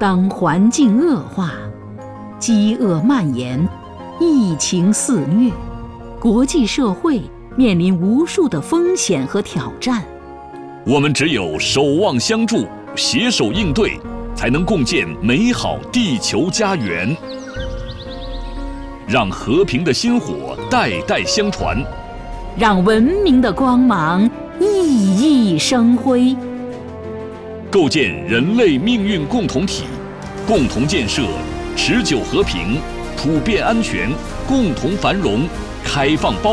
当环境恶化，饥饿蔓延，疫情肆虐，国际社会面临无数的风险和挑战。 我们只有守望相助，携手应对，才能共建美好地球家园。让和平的薪火代代相传， 让文明的光芒熠熠生辉。 构建人类命运共同体，共同建设持久和平、普遍安全、共同繁荣、开放包容。